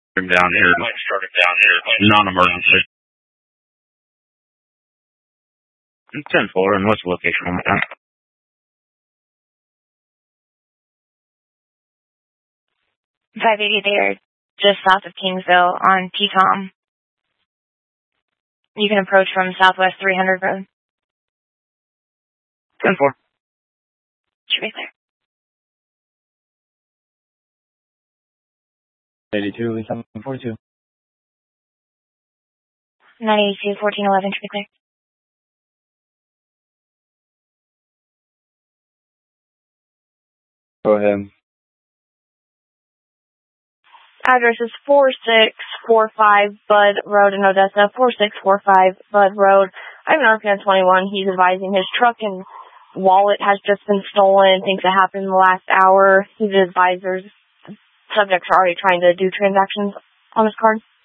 Down here. Non-emergency. 10-4, and what's the location on that? .580 there, just south of Kingsville on Teton. You can approach from Southwest 300 Road. 10-4. Should be clear. 82, Lee 742. 982, 1411, should be clear. Go ahead. Address is 4645 Bud Road in Odessa, 4645 Bud Road. I have an RPN 21. He's advising his truck and wallet has just been stolen. Things that happened in the last hour. His advisors, subjects are already trying to do transactions on his card.